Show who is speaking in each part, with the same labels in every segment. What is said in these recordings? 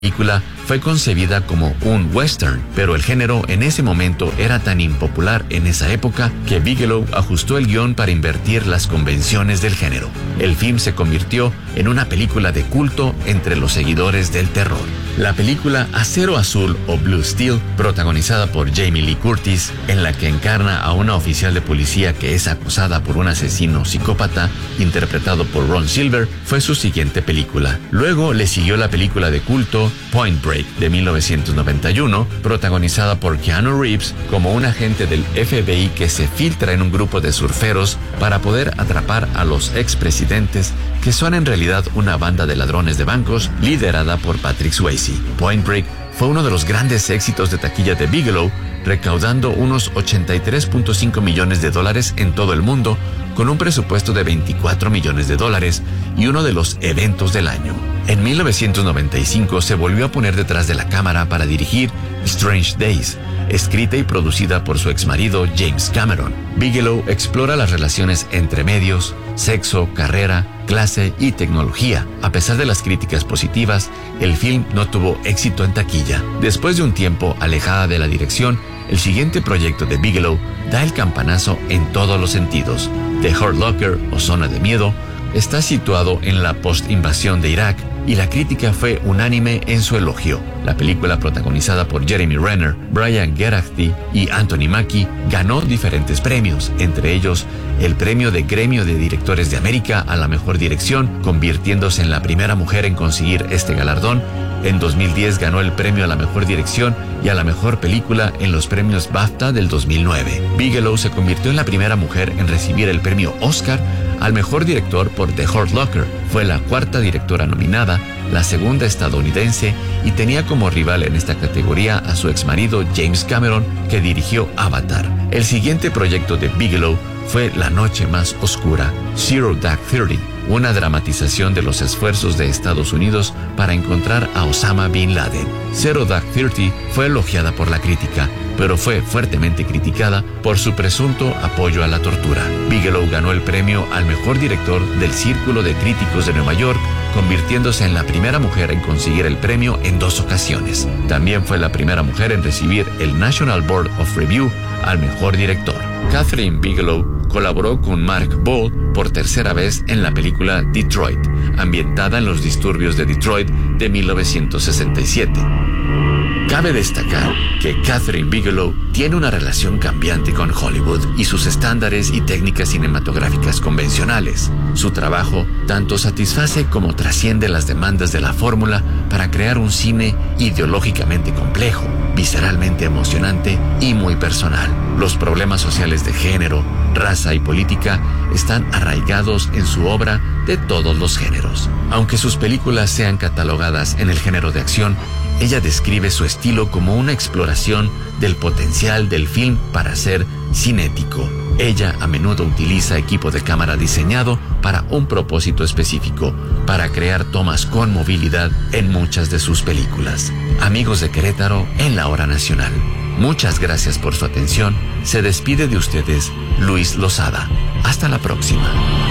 Speaker 1: película fue concebida como un western, pero el género en ese momento era tan impopular en esa época que Bigelow ajustó el guión para invertir las convenciones del género. El film se convirtió en una película de culto entre los seguidores del terror. La película Acero Azul o Blue Steel, protagonizada por Jamie Lee Curtis, en la que encarna a una oficial de policía que es acosada por un asesino psicópata, interpretado por Ron Silver, fue su siguiente película. Luego le siguió la película de culto Point Break de 1991, protagonizada por Keanu Reeves como un agente del FBI que se filtra en un grupo de surferos para poder atrapar a los expresidentes, que son en realidad una banda de ladrones de bancos liderada por Patrick Swayze. Point Break fue uno de los grandes éxitos de taquilla de Bigelow, recaudando unos $83.5 millones en todo el mundo, con un presupuesto de $24 millones y uno de los eventos del año. En 1995 se volvió a poner detrás de la cámara para dirigir Strange Days, escrita y producida por su exmarido James Cameron. Bigelow explora las relaciones entre medios, sexo, carrera, clase y tecnología. A pesar de las críticas positivas, el film no tuvo éxito en taquilla. Después de un tiempo alejada de la dirección, el siguiente proyecto de Bigelow da el campanazo en todos los sentidos. The Hurt Locker o Zona de Miedo está situado en la post-invasión de Irak y la crítica fue unánime en su elogio. La película, protagonizada por Jeremy Renner, Brian Geraghty y Anthony Mackie, ganó diferentes premios, entre ellos el premio de Gremio de Directores de América a la mejor dirección, convirtiéndose en la primera mujer en conseguir este galardón. En 2010 ganó el premio a la mejor dirección y a la mejor película en los premios BAFTA del 2009. Bigelow se convirtió en la primera mujer en recibir el premio Oscar al mejor director por The Hurt Locker. Fue la cuarta directora nominada, la segunda estadounidense, y tenía como rival en esta categoría a su exmarido James Cameron, que dirigió Avatar. El siguiente proyecto de Bigelow fue La Noche Más Oscura, Zero Dark Thirty, una dramatización de los esfuerzos de Estados Unidos para encontrar a Osama Bin Laden. Zero Dark Thirty fue elogiada por la crítica, pero fue fuertemente criticada por su presunto apoyo a la tortura. Bigelow ganó el premio al mejor director del Círculo de Críticos de Nueva York, convirtiéndose en la primera mujer en conseguir el premio en 2 ocasiones. También fue la primera mujer en recibir el National Board of Review al mejor director. Kathryn Bigelow colaboró con Mark Ball por tercera vez en la película Detroit, ambientada en los disturbios de Detroit de 1967. Cabe destacar que Kathryn Bigelow tiene una relación cambiante con Hollywood y sus estándares y técnicas cinematográficas convencionales. Su trabajo tanto satisface como trasciende las demandas de la fórmula para crear un cine ideológicamente complejo, visceralmente emocionante y muy personal. Los problemas sociales de género, raza y política están arraigados en su obra de todos los géneros. Aunque sus películas sean catalogadas en el género de acción, ella describe su estilo como una exploración del potencial del film para ser cinético. Ella a menudo utiliza equipo de cámara diseñado para un propósito específico, para crear tomas con movilidad en muchas de sus películas. Amigos de Querétaro en la Hora Nacional, muchas gracias por su atención. Se despide de ustedes Luis Lozada. Hasta la próxima.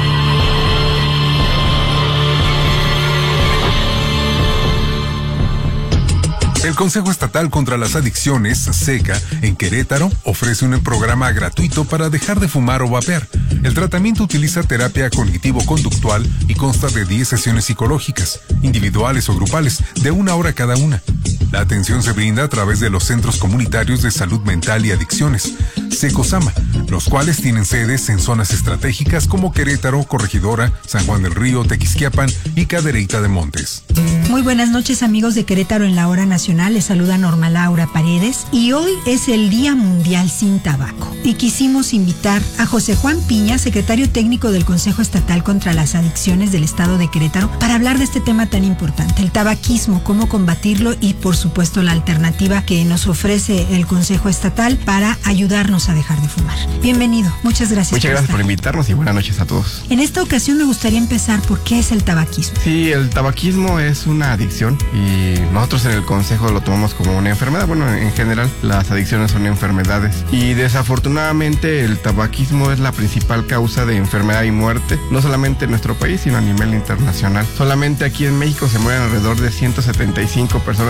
Speaker 2: El Consejo Estatal contra las Adicciones, SECA, en Querétaro, ofrece un programa gratuito para dejar de fumar o vapear. El tratamiento utiliza terapia cognitivo-conductual y consta de 10 sesiones psicológicas, individuales o grupales, de 1 hora cada una. La atención se brinda a través de los Centros Comunitarios de Salud Mental y Adicciones, SECOSAMA, los cuales tienen sedes en zonas estratégicas como Querétaro, Corregidora, San Juan del Río, Tequisquiapan y Cadereyta de Montes.
Speaker 3: Muy buenas noches, amigos de Querétaro en la Hora Nacional. Les saluda Norma Laura Paredes y hoy es el Día Mundial Sin Tabaco. Y quisimos invitar a José Juan Piña, secretario técnico del Consejo Estatal contra las Adicciones del Estado de Querétaro, para hablar de este tema tan importante, el tabaquismo, cómo combatirlo y, por supuesto, la alternativa que nos ofrece el Consejo Estatal para ayudarnos vamos a dejar de fumar. Bienvenido, muchas gracias.
Speaker 4: Muchas gracias por invitarnos y buenas noches a todos.
Speaker 3: En esta ocasión me gustaría empezar por qué es el tabaquismo.
Speaker 4: Sí, el tabaquismo es una adicción y nosotros en el Consejo lo tomamos como una enfermedad. Bueno, en general las adicciones son enfermedades y desafortunadamente el tabaquismo es la principal causa de enfermedad y muerte, no solamente en nuestro país, sino a nivel internacional. Solamente aquí en México se mueren alrededor de 175 personas